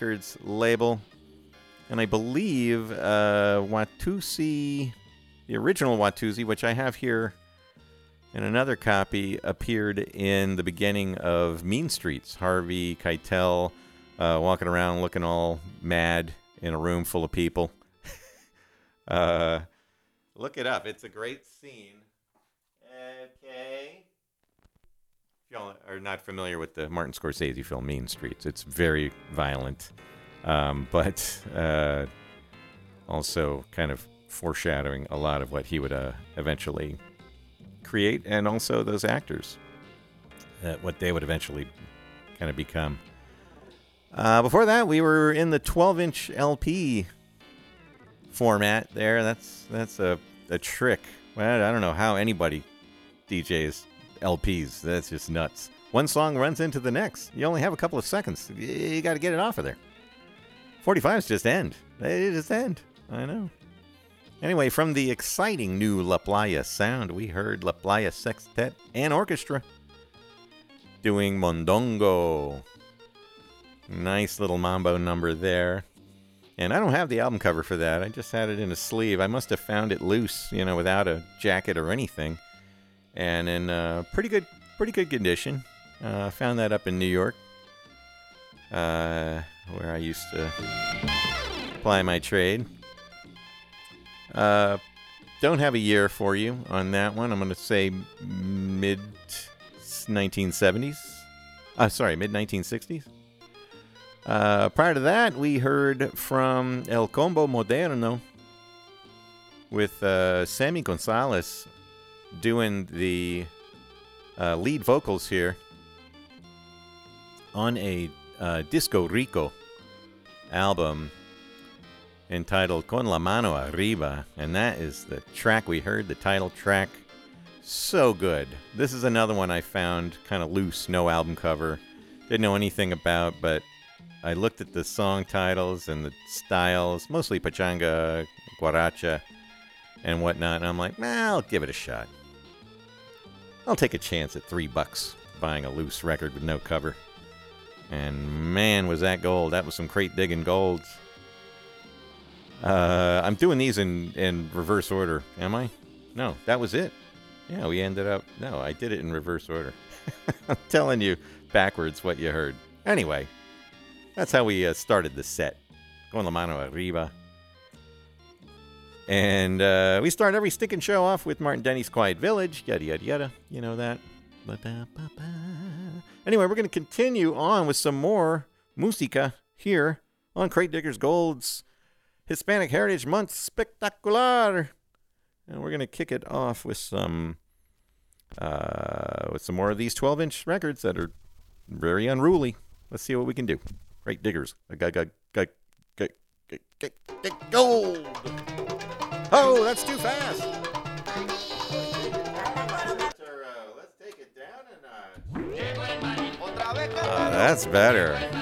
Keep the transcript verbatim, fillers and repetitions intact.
Records label. And I believe uh, Watusi, the original Watusi, which I have here in another copy, appeared in the beginning of Mean Streets. Harvey Keitel uh, walking around looking all mad in a room full of people. uh, look it up. It's a great scene. Okay. If y'all are not familiar with the Martin Scorsese film Mean Streets, it's very violent. Um, but uh, also kind of foreshadowing a lot of what he would uh, eventually create, and also those actors, uh, what they would eventually kind of become. Uh, before that, we were in the twelve-inch L P format there. That's that's a, a trick. Well, I don't know how anybody D Js L Ps. That's just nuts. One song runs into the next. You only have a couple of seconds. You got to get it off of there. forty-fives just end. They just end. I know. Anyway, from the exciting new La Playa sound, we heard La Playa Sextet and Orchestra doing Mondongo. Nice little mambo number there. And I don't have the album cover for that. I just had it in a sleeve. I must have found it loose, you know, without a jacket or anything. And in uh, pretty good, pretty good condition. Uh, found that up in New York, uh, where I used to ply my trade. Uh, don't have a year for you on that one. I'm going to say mid nineteen seventies. Uh, sorry, mid nineteen sixties. Uh, prior to that, we heard from El Combo Moderno with uh, Sammy Gonzalez doing the uh, lead vocals here on a uh, Disco Rico album entitled Con la Mano Arriba, and that is the track we heard, the title track. So good. This is another one I found kind of loose, no album cover. Didn't know anything about, but I looked at the song titles and the styles, mostly pachanga, guaracha, and whatnot, and I'm like, nah, I'll give it a shot. I'll take a chance at three bucks buying a loose record with no cover. And man, was that gold. That was some crate digging golds. Uh, I'm doing these in, in reverse order, am I? No, that was it. Yeah, we ended up... No, I did it in reverse order. I'm telling you backwards what you heard. Anyway, that's how we uh, started the set. Con la mano arriba. And uh, we start every stinking show off with Martin Denny's Quiet Village. Yada, yada, yada. You know that. Ba-da-ba-ba. Anyway, we're going to continue on with some more música here on Crate Diggers Gold's Hispanic Heritage Month Spectacular. And we're going to kick it off with some uh, with some more of these twelve-inch records that are very unruly. Let's see what we can do. Crate Diggers. Gold. Oh, that's too fast. Let's take it down a notch. Uh, that's better.